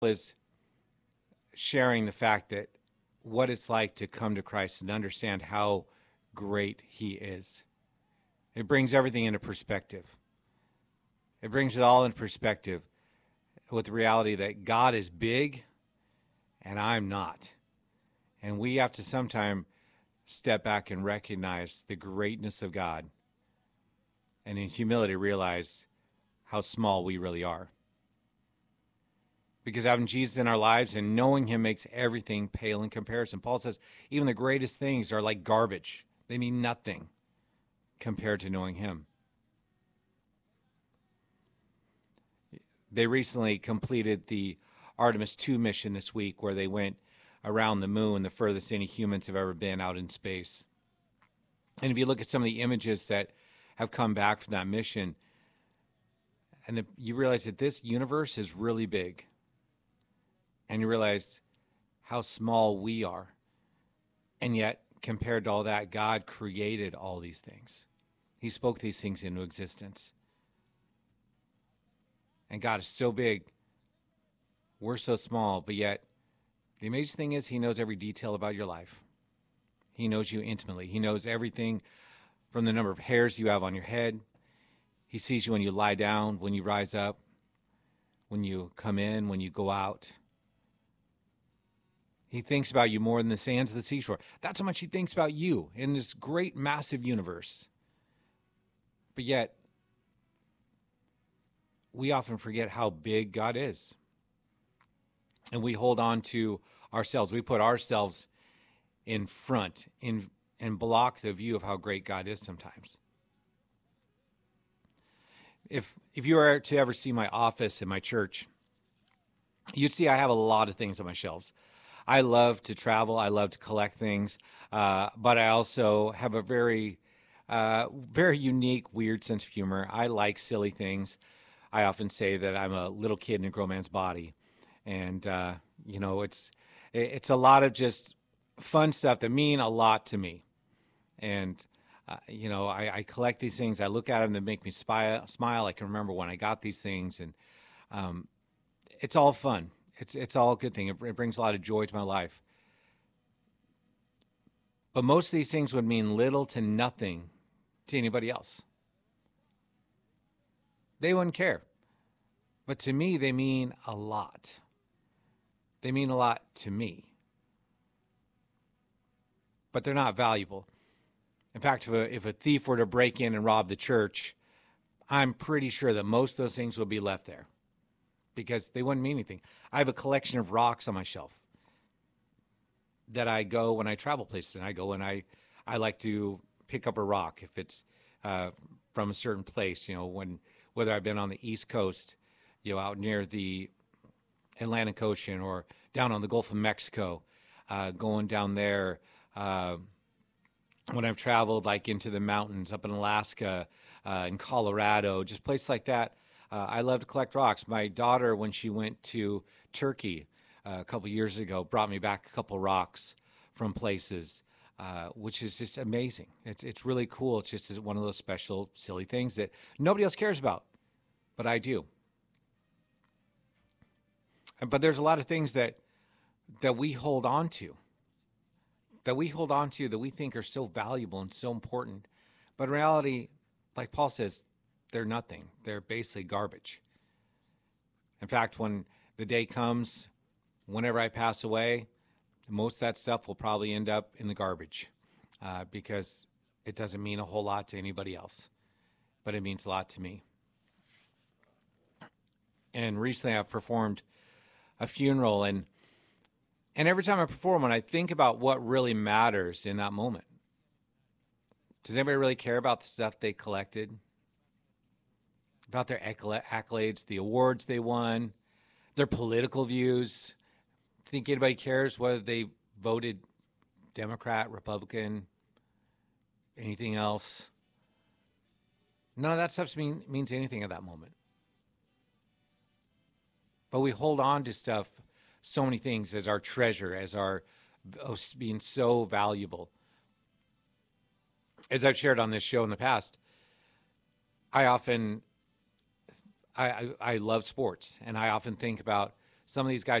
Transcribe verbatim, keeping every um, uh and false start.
is sharing the fact that what it's like to come to Christ and understand how great he is. It brings everything into perspective. It brings it all into perspective with the reality that God is big and I'm not. And we have to sometime step back and recognize the greatness of God and in humility realize how small we really are. Because having Jesus in our lives and knowing him makes everything pale in comparison. Paul says even the greatest things are like garbage. They mean nothing compared to knowing him. They recently completed the Artemis two mission this week where they went around the moon, the furthest any humans have ever been out in space. And if you look at some of the images that have come back from that mission, and the, you realize that this universe is really big. And you realize how small we are. And yet, compared to all that, God created all these things. He spoke these things into existence. And God is so big. We're so small, but yet the amazing thing is he knows every detail about your life. He knows you intimately. He knows everything from the number of hairs you have on your head. He sees you when you lie down, when you rise up, when you come in, when you go out. He thinks about you more than the sands of the seashore. That's how much he thinks about you in this great, massive universe. But yet, we often forget how big God is. And we hold on to ourselves. We put ourselves in front in, and block the view of how great God is sometimes. If if you were to ever see my office in my church, you'd see I have a lot of things on my shelves. I love to travel. I love to collect things. Uh, but I also have a very, uh, very unique, weird sense of humor. I like silly things. I often say that I'm a little kid in a grown man's body. And, uh, you know, it's it's a lot of just fun stuff that mean a lot to me. And, uh, you know, I, I collect these things. I look at them that make me smile. smile. I can remember when I got these things. And um, it's all fun. It's it's all a good thing. It, it brings a lot of joy to my life. But most of these things would mean little to nothing to anybody else. They wouldn't care. But to me, they mean a lot. They mean a lot to me. But they're not valuable. In fact, if a, if a thief were to break in and rob the church, I'm pretty sure that most of those things would be left there because they wouldn't mean anything. I have a collection of rocks on my shelf that I go when I travel places, and I go and I, I like to pick up a rock if it's uh, from a certain place, you know, when whether I've been on the East Coast, you know, out near the Atlantic Ocean or down on the Gulf of Mexico, uh, going down there. Uh, when I've traveled like into the mountains up in Alaska, uh, in Colorado, just places like that, uh, I love to collect rocks. My daughter, when she went to Turkey uh, a couple years ago, brought me back a couple rocks from places, uh, which is just amazing. It's it's really cool. It's just one of those special, silly things that nobody else cares about, but I do. But there's a lot of things that that we hold on to, that we hold on to that we think are so valuable and so important. But in reality, like Paul says, they're nothing. They're basically garbage. In fact, when the day comes, whenever I pass away, most of that stuff will probably end up in the garbage uh, because it doesn't mean a whole lot to anybody else, but it means a lot to me. And recently I've performed a funeral, and and every time I perform one, I think about what really matters in that moment. Does anybody really care about the stuff they collected? About their accolades, the awards they won, their political views? Think anybody cares whether they voted Democrat, Republican, anything else? None of that stuff mean, means anything at that moment. But we hold on to stuff, so many things, as our treasure, as our oh, being so valuable. As I've shared on this show in the past, I often, I, I, I love sports, and I often think about some of these guys